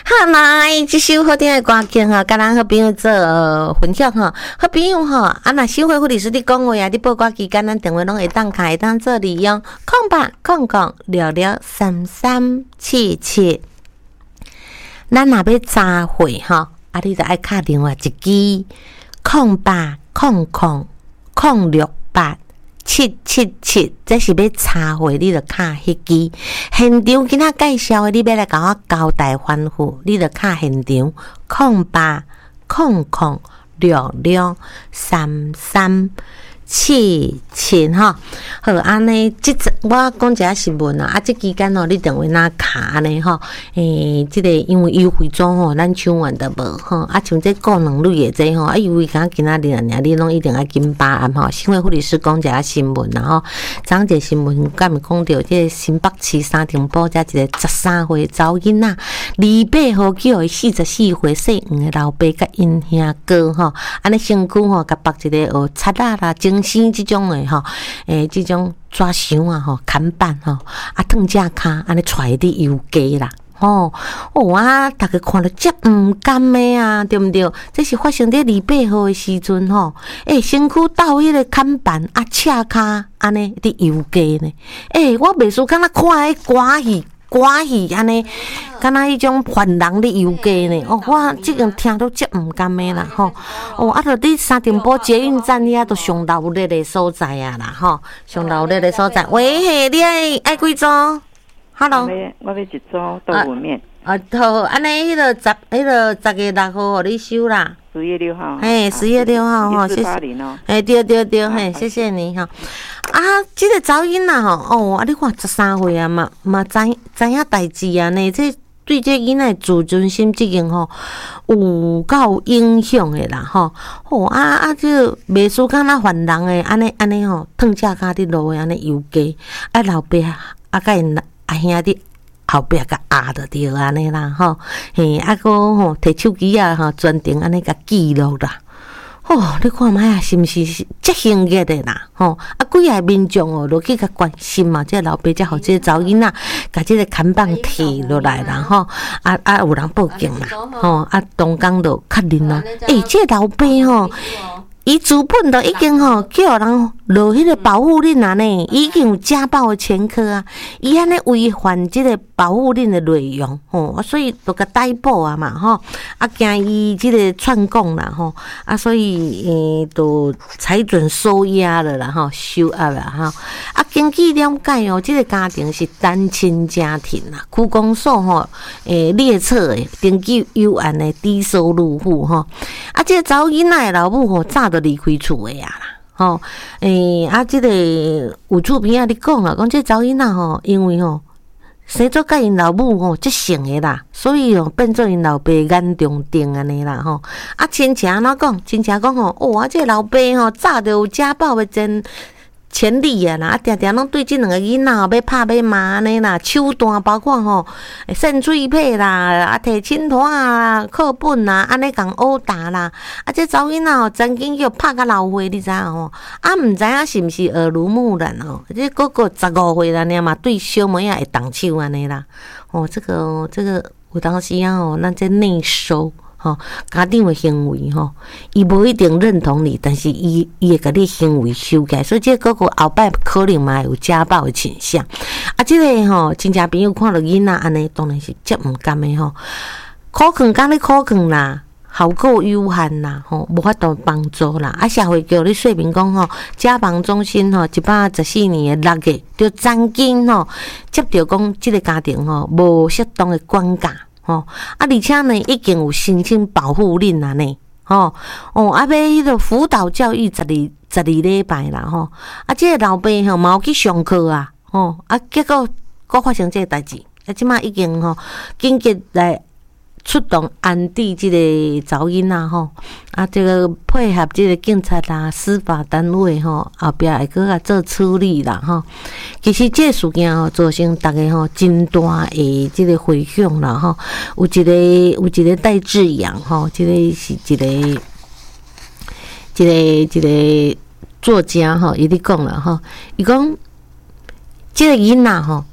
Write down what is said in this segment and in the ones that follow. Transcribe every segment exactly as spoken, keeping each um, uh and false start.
好，来这首好听的歌曲哈，甲咱好朋友做分享哈。好朋友哈，啊那新会护理师你讲话啊，你报歌期间咱电话拢会当开，会当做利用空八空空六六三三七七。咱若要查会哈，啊你就爱敲电话一支空八空空空六八。七七七，这是要查回你就卡迄支现场，今仔介绍的，你要来甲我交代吩咐，你就卡现场空八空空六六三三七七哈。好，安尼即我讲一下新闻啊，啊，即期间吼，你电话哪卡安尼吼？诶，即、这个因为优惠装吼，咱抢完都无吼，啊，像这高能率的这吼，啊，因为刚今仔日啊，你拢一定要紧把按吼。新会护理师讲一下新闻，然后昨一个新闻，敢咪讲到即个新北市三重埔遮一个十三岁查某囡仔，二八号叫伊四十四岁细黄的老爸甲因兄哥吼，安尼身躯吼，甲绑一个哦擦啦啦、精生即种的吼，诶，即种。抓伤啊吼，砍板吼，啊烫只骹，安尼揣伫油家啦，吼，哦啊，逐个看了遮毋甘的啊，对毋对？这是发生伫二八号的时阵吼，诶、欸，身躯斗迄个砍板啊，赤骹安尼伫油家呢，诶、欸，我袂输敢若看迄歌戏。歌戏安尼，敢若迄种犯人伫游街呢？哦，我即个听到遮毋甘的啦吼。哦，啊，着伫三重埔捷运站遐都上闹热的所在啊啦吼，上闹热的所在。喂嘿，你爱爱几组 ？Hello， 我要我要一组豆腐面。 啊，好，安尼迄个十，迄个十月六号，互你收啦。 十月六号。 嘿，十月六号吼，谢谢。哎，对对对，嘿，谢谢你哈。啊，即、这个查某囡仔吼，哦，啊，你看十三岁啊嘛，嘛知知影代志啊呢，这对这囡仔自尊心这件吼有够影响的啦吼。哦啊啊，这袂输敢若犯人的安尼安尼吼，烫只骹伫路的安尼游街，啊老爸啊甲因阿兄伫后壁甲压着着安尼啦吼，嘿，啊个吼摕手机啊吼，专程安尼甲记录啦。哦，你看卖啊，是毋是遮兴热的啦？吼、哦，啊，几个民众哦，落去甲关心嘛，这老爸才互这个查某囡仔，甲这个砍棒摕落来啦，吼、哦，啊啊，有人报警啦，吼、哦，啊，东港就确认啦，诶、欸，这个老爸吼。伊资本都已经吼叫人落迄个保护令啊呢，已经有家暴的前科啊，伊安尼违反即个保护令的内容吼，所以都甲逮捕啊嘛吼，啊惊伊即个串供啦吼，啊所以诶都采准收押了啦吼，收押啦吼，啊根据了解哦，即、这个家庭是单亲家庭啦，区公所吼诶列册诶登记有案的低收入户吼，啊即、这个查某囡仔的老母吼早都离开厝诶啊啦，吼，诶、欸，啊，即、这个有厝边啊，你讲啦，讲这查某囡仔吼，因为吼生做甲因老母吼即成诶啦，所以吼变做因老爸眼中钉安尼啦吼。啊，亲戚安怎讲？亲戚讲吼，哦，啊，这老爸吼早就有家暴诶前前例啊啦，啊，定定拢对即两个囡仔要拍要骂安尼啦，手段包括吼扇嘴皮啦，啊，摕青拖啊、课本啦，安尼共殴打啦，啊，这查某囡仔吼曾经叫拍甲流血，你知影吼？啊，毋知影是毋是耳濡目染吼？这哥哥十五岁啦，尔嘛对小妹仔会动手安尼啦，哦，这个这个有当时啊吼，咱这内收。吼、哦，家长的行为吼，伊无一定认同你，但是伊伊会甲你行为修改，所以这个哥哥后摆可能嘛有家暴的倾向。啊，这个吼，亲戚朋友看到囡仔安尼，当然是接毋甘的吼，苦劝甲你苦劝啦，效果有限啦，吼，无法度帮助啦。啊，社会叫你说明讲吼，家防中心吼，一百十四年的六月就曾经吼接到讲，这个家庭吼无适当的管教。哦，啊，而且呢，已经有申请保护令啊呢，吼，哦，啊，要迄个辅导教育十二十二礼拜啦，吼，啊，这个老爸吼嘛有去上课啊，吼，啊，结果搁发生这个代志，啊，即马已经吼紧急来出动安置即个查某囡仔吼，啊，这个配合即个警察啦、司法单位吼，后壁会搁甲做处理啦吼。其实这个事件吼，造成大家吼真大的即个回响啦吼。有一个有一个戴志阳吼，即、这个是一个一个一个作家吼，伊咧讲啦吼，伊讲即个囡仔吼。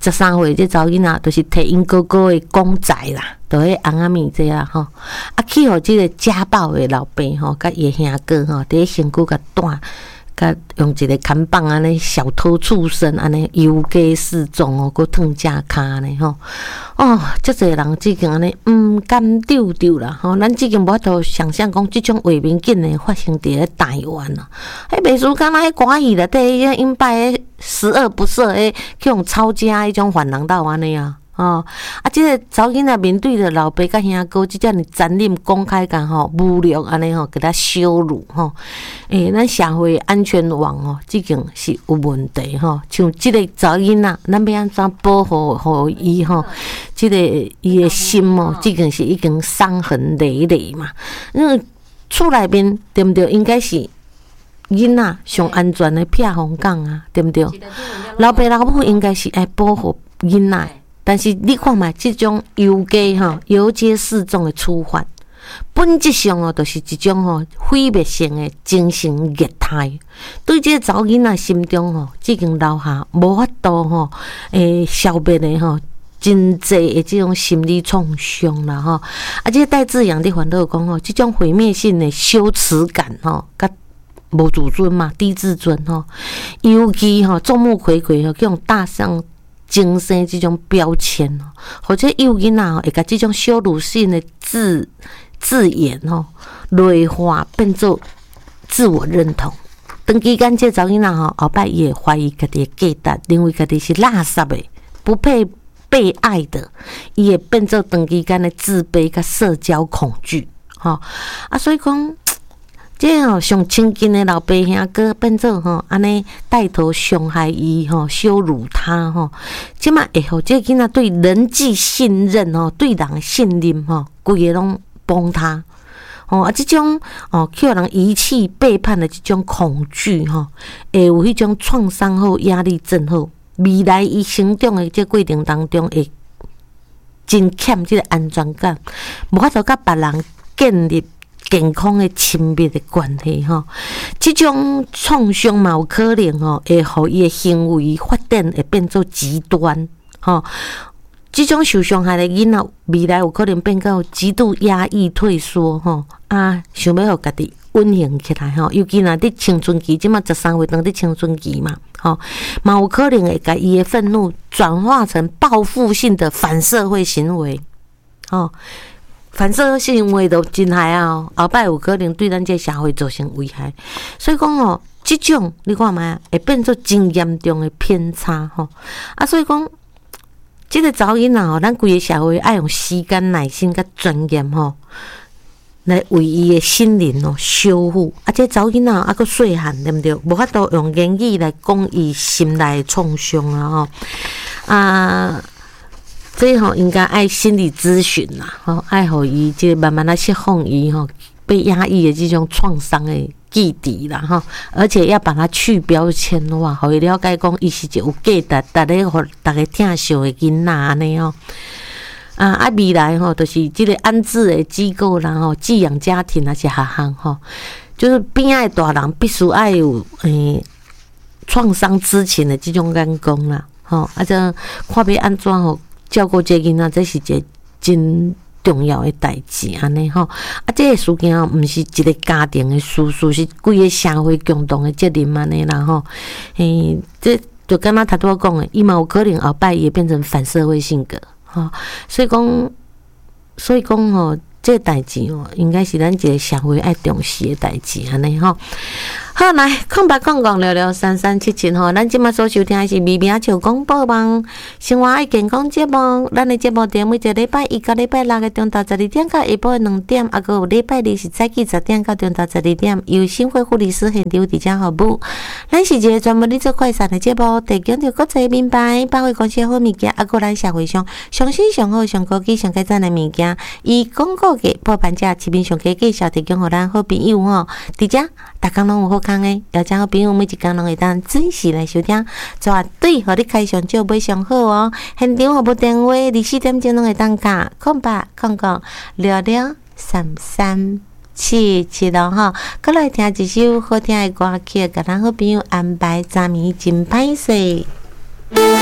十三岁这查某囡仔，就是摕因哥哥的公仔啦，就迄红仔面这啊吼，啊去互即个家暴的老爸吼，甲伊兄哥吼，伫身躯甲断。甲用一个砍棒安尼小偷畜生安尼游街示众哦，佮烫正骹安尼吼哦，遮侪人即间安尼毋甘丢丢啦吼，咱即间无法度想象讲即种画面竟然发生伫咧台湾啊！迄袂输敢若迄歌戏内底迄因摆迄十恶不赦迄去用抄家迄种犯人斗安尼啊！哦，啊，即、这个查某囡仔面对着老爸甲兄哥即遮尔残忍公开甲吼侮辱安尼吼，给他羞辱吼，诶、欸，咱社会安全网吼，即件是有问题吼。像即个查某囡仔，咱要安怎保护互伊吼？即、这个伊的心哦，即件是已经伤痕累累嘛。因为厝内面对毋对？应该是囡仔上安全的避风港啊，对毋对？老爸老母应该是爱保护囡仔。但是你看嘛，这种游街吼、游街示众的处罚，本质上哦，就是一种吼毁灭性的精神虐待。对这个查某囡仔心中吼，已经留下无法度吼诶消灭的吼真济的这种心理创伤啦吼。啊，这个戴志阳伫烦恼讲吼，这种毁灭性的羞耻感吼，甲无自尊嘛，低自尊吼，尤其吼众目睽睽吼，去用大上。精神这种标签哦，或者幼囡仔哦，会甲这种羞辱性的字字眼哦，内化变做自我认同。长期间，这查某囡仔吼，后摆伊会怀疑家己的价值，认为家己是垃圾的，不配被爱的，伊会变做长期间的自卑甲社交恐惧。吼啊，所以讲。这吼上亲近的老爸兄哥变做吼安尼带头伤害伊吼羞辱他吼，即马会互这囡仔对人际信任吼对人信任吼规个拢崩塌吼啊！即种哦去互人遗弃背叛的即种恐惧吼，会有迄种创伤后压力症候，未来伊成长的这过程当中会真欠即个安全感，无法度甲别人建立。健康的亲密的关系吼，这种创伤嘛有可能吼，会互伊的行为发展会变做极端吼。这种受伤害的囡仔，未来有可能变到极度压抑、退缩吼啊，想要互家己稳定起来吼。尤其若伫青春期，即马十三岁当伫青春期嘛，吼，嘛有可能会甲伊的愤怒转化成报复性的反社会行为，吼。反社会行为都真害啊！后摆有可能对咱这社会造成危害，所以讲哦，这种你看嘛，会变做真严重的偏差吼啊！所以讲，这个查某囡仔吼，咱规个社会爱用时间、耐心、甲专业吼，来为伊的心灵哦修复。啊，这查某囡仔啊，佫细汉对毋对？无法度用言语来讲伊心内的创伤啊吼啊！这吼应该爱心理咨询啦，吼，爱互伊即慢慢来释放伊吼被压抑的这种创伤的记忆啦，吼，而且要把它去标签化，互伊了解讲伊是一个有价值、逐个互逐个疼惜的囡仔安尼吼。啊啊，未来吼，就是即个安置的机构啦，吼，寄养家庭啊是学校吼，就是边仔的大人必须爱有诶创伤知情的这种眼光啦，吼，啊，这看要安怎吼。照顾这囡仔，这是一个真重要的代志，安尼吼。啊，这个事件毋是一个家庭的事，事是规个社会共同的责任安尼啦吼。诶，这就敢若头拄讲的，伊嘛有可能后摆也变成反社会性格，吼。所以讲，所以讲吼，这代志吼，应该是咱一个社会爱重视的代志，安尼吼。好，来空白空讲聊聊三三七七吼，咱即马所收听的是微微笑广播网生活爱健康节目。咱的节目伫每一个礼拜一到礼拜六的中昼十二点到下晡两点，啊，个有礼拜二是早起十点到中昼十二点，由新会护理师现场伫遮服务。咱是一个专门咧做快闪的节目，提供着国际名牌、百货公司好物件，啊，个咱社会上上新上好、上高级、上价赞的物件，以广告价、破盘价、市面上价介绍提供互咱好朋友吼。伫遮逐工拢有好康诶，邀请好朋友每一工拢会当准时来收听，绝对互你开上少买上好哦。现场服务电话二四点钟拢会当打空八空空六六三三七七咯吼。过来听一首好听诶歌曲，甲咱好朋友安排昨暝真歹势。